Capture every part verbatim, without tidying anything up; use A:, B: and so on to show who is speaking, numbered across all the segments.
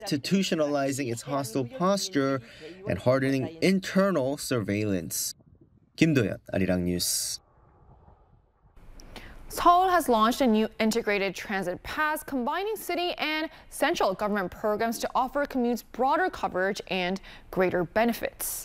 A: institutionalizing its hostile posture and hardening internal surveillance. Kim Do-yeon, Arirang News.
B: Seoul has launched a new integrated transit pass combining city and central government programs to offer commutes broader coverage and greater benefits.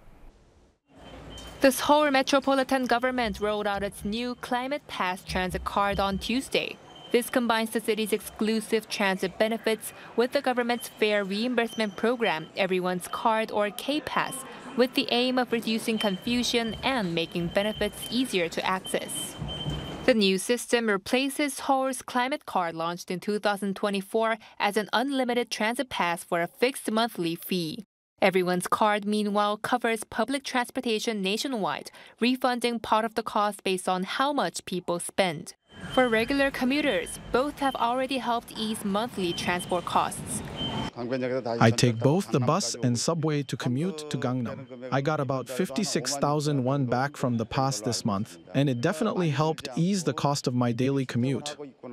C: The Seoul Metropolitan Government rolled out its new Climate Pass transit card on Tuesday. This combines the city's exclusive transit benefits with the government's fare reimbursement program, Everyone's Card or K-Pass, with the aim of reducing confusion and making benefits easier to access. The new system replaces Seoul's Climate Card launched in two thousand twenty-four as an unlimited transit pass for a fixed monthly fee. Everyone's Card, meanwhile, covers public transportation nationwide, refunding part of the cost based on how much people spend. For regular commuters, both have already helped ease monthly transport costs.
D: I take both the bus and subway to commute to Gangnam. I got about fifty-six thousand won back from the pass this month, and it definitely helped ease the cost of my daily commute.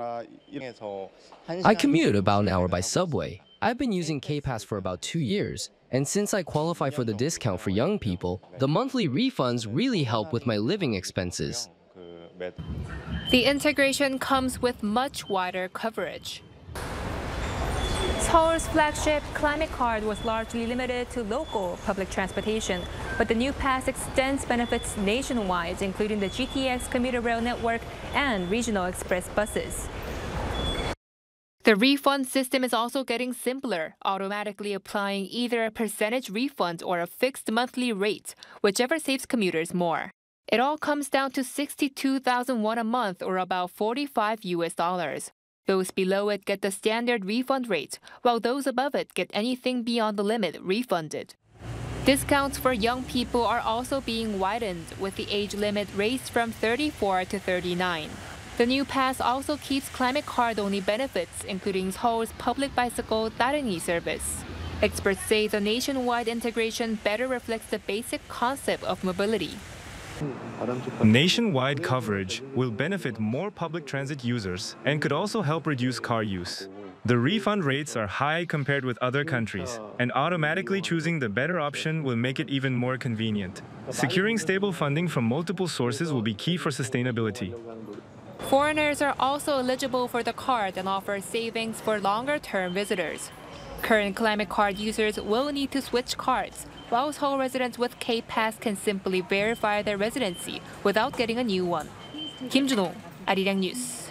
E: I commute about an hour by subway. I've been using K-Pass for about two years, and since I qualify for the discount for young people, the monthly refunds really help with my living expenses.
C: The integration comes with much wider coverage. Seoul's flagship Climate Card was largely limited to local public transportation, but the new pass extends benefits nationwide, including the G T X commuter rail network and regional express buses. The refund system is also getting simpler, automatically applying either a percentage refund or a fixed monthly rate, whichever saves commuters more. It all comes down to sixty-two thousand won a month, or about forty-five U S dollars. Those below it get the standard refund rate, while those above it get anything beyond the limit refunded. Discounts for young people are also being widened, with the age limit raised from thirty-four to thirty-nine. The new pass also keeps Climate Card-only benefits, including Seoul's public bicycle Dareungi service. Experts say the nationwide integration better reflects the basic concept of mobility.
F: Nationwide coverage will benefit more public transit users and could also help reduce car use. The refund rates are high compared with other countries, and automatically choosing the better option will make it even more convenient. Securing stable funding from multiple sources will be key for sustainability.
C: Foreigners are also eligible for the card and offer savings for longer-term visitors. Current Climate Card users will need to switch cards, while Seoul residents with K-Pass can simply verify their residency without getting a new one. Kim Jun-ho, Arirang News.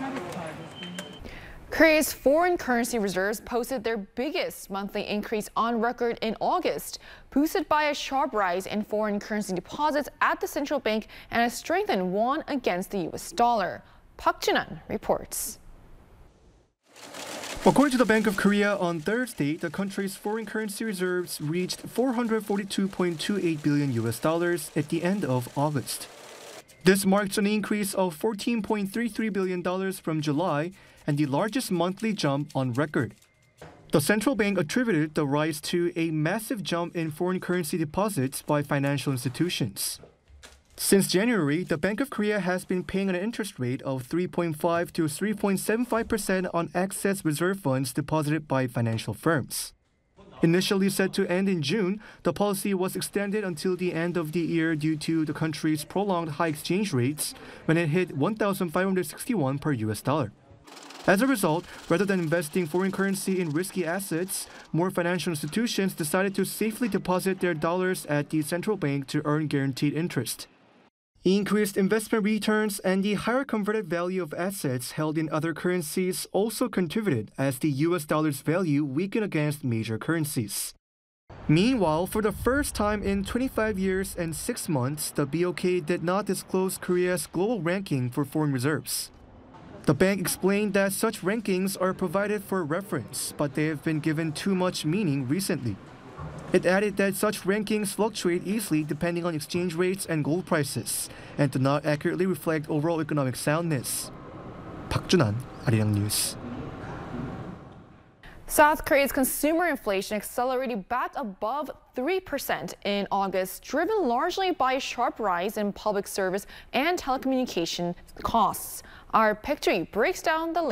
B: Korea's foreign currency reserves posted their biggest monthly increase on record in August, boosted by a sharp rise in foreign currency deposits at the central bank and a strengthened won against the U S dollar. Park Jun-an reports.
G: According to the Bank of Korea, on Thursday, the country's foreign currency reserves reached four hundred forty-two point two eight billion U S dollars at the end of August. This marks an increase of fourteen point three three billion dollars from July and the largest monthly jump on record. The central bank attributed the rise to a massive jump in foreign currency deposits by financial institutions. Since January, the Bank of Korea has been paying an interest rate of three point five to three point seven five percent on excess reserve funds deposited by financial firms. Initially set to end in June, the policy was extended until the end of the year due to the country's prolonged high exchange rates when it hit one thousand five hundred sixty-one per U S dollar. As a result, rather than investing foreign currency in risky assets, more financial institutions decided to safely deposit their dollars at the central bank to earn guaranteed interest. Increased investment returns and the higher converted value of assets held in other currencies also contributed as the U S dollar's value weakened against major currencies. Meanwhile, for the first time in twenty-five years and six months, the B O K did not disclose Korea's global ranking for foreign reserves. The bank explained that such rankings are provided for reference, but they have been given too much meaning recently. It added that such rankings fluctuate easily depending on exchange rates and gold prices, and do not accurately reflect overall economic soundness. Park Jun-an, Arirang News.
B: South Korea's consumer inflation accelerated back above three percent in August, driven largely by a sharp rise in public service and telecommunication costs. Our Picture breaks down the